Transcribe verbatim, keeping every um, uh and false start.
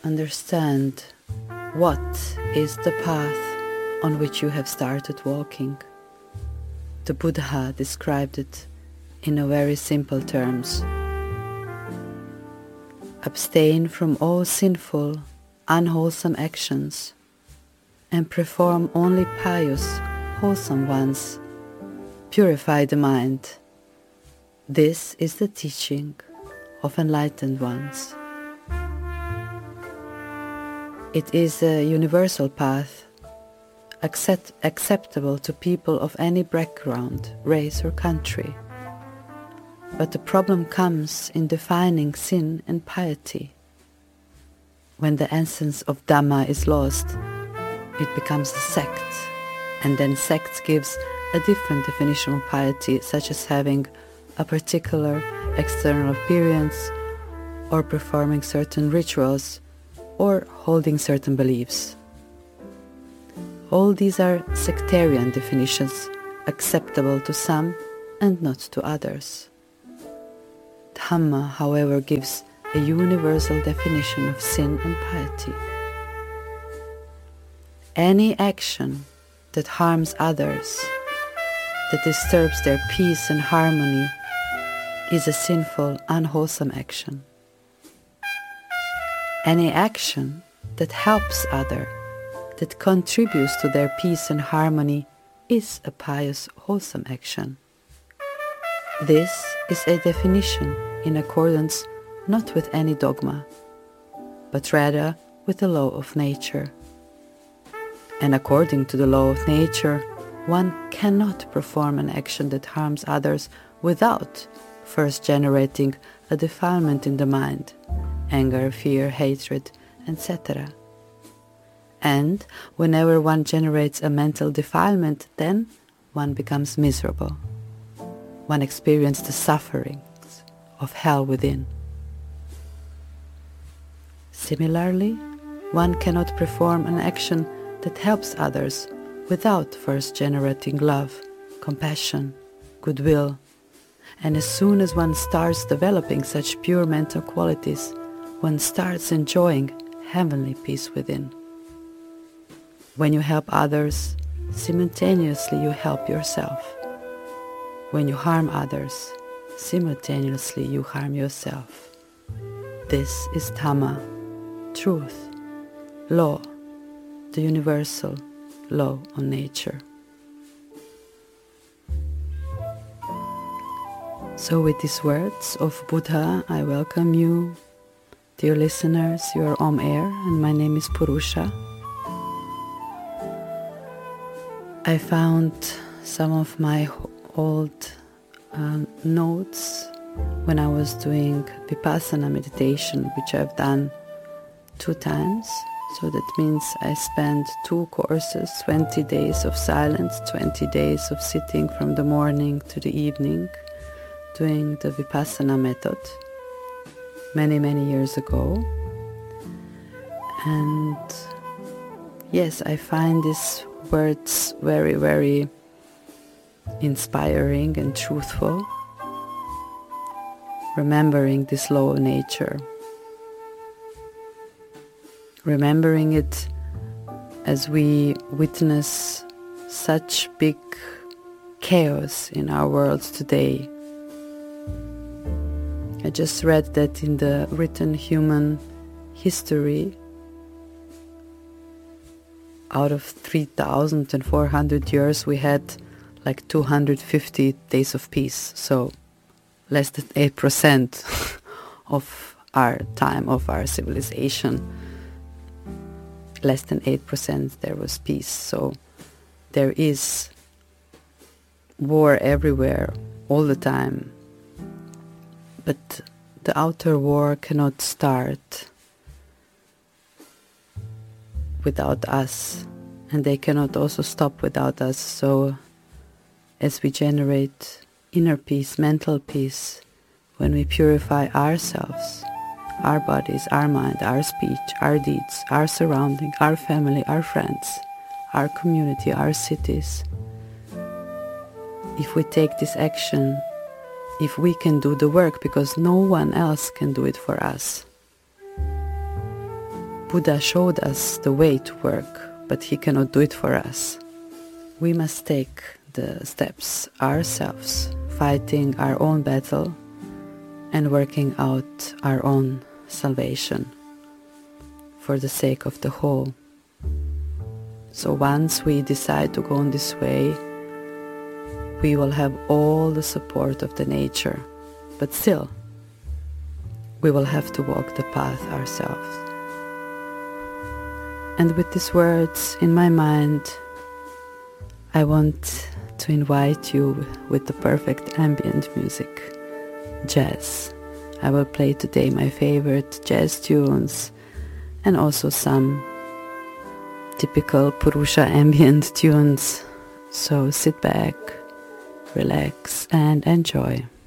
understand what is the path on which you have started walking. The Buddha described it in a very simple terms. Abstain from all sinful, unwholesome actions and perform only pious, wholesome ones. Purify the mind. This is the teaching of enlightened ones. It is a universal path, accept, acceptable to people of any background, race or country. But the problem comes in defining sin and piety. When the essence of Dhamma is lost, it becomes a sect, and then sect gives a different definition of piety, such as having a particular external appearance, or performing certain rituals, or holding certain beliefs. All these are sectarian definitions, acceptable to some and not to others. Dhamma, however, gives a universal definition of sin and piety. Any action that harms others, that disturbs their peace and harmony, is a sinful, unwholesome action. Any action that helps others, that contributes to their peace and harmony, is a pious, wholesome action. This is a definition in accordance not with any dogma, but rather with the law of nature. And according to the law of nature, one cannot perform an action that harms others without first generating a defilement in the mind, anger, fear, hatred, et cetera. And whenever one generates a mental defilement, then one becomes miserable. One experiences the sufferings of hell within. Similarly, one cannot perform an action that helps others without first generating love, compassion, goodwill. And as soon as one starts developing such pure mental qualities, one starts enjoying heavenly peace within. When you help others, simultaneously you help yourself. When you harm others, simultaneously you harm yourself. This is Dhamma, truth, law, the universal law on nature. So with these words of Buddha, I welcome you, dear listeners. You are on air, and my name is Purusha. I found some of my old um, notes when I was doing Vipassana meditation, which I've done two times. So that means I spent two courses, twenty days of silence, twenty days of sitting from the morning to the evening, doing the Vipassana method, many, many years ago. And yes, I find these words very, very inspiring and truthful, remembering this law of nature, remembering it as we witness such big chaos in our world today. I just read that in the written human history, out of three thousand four hundred years, we had like two hundred fifty days of peace. So less than eight percent of our time, of our civilization. Less than eight percent there was peace. So there is war everywhere, all the time. But the outer war cannot start without us, and they cannot also stop without us. So as we generate inner peace, mental peace, when we purify ourselves, our bodies, our mind, our speech, our deeds, our surrounding, our family, our friends, our community, our cities, if we take this action, if we can do the work, because no one else can do it for us, Buddha showed us the way to work, but he cannot do it for us. We must take the steps ourselves, fighting our own battle and working out our own salvation for the sake of the whole. So once we decide to go on this way, we will have all the support of the nature, but still, we will have to walk the path ourselves. And with these words in my mind, I want to invite you with the perfect ambient music, jazz. I will play today my favorite jazz tunes and also some typical Purusha ambient tunes. So sit back, relax and enjoy.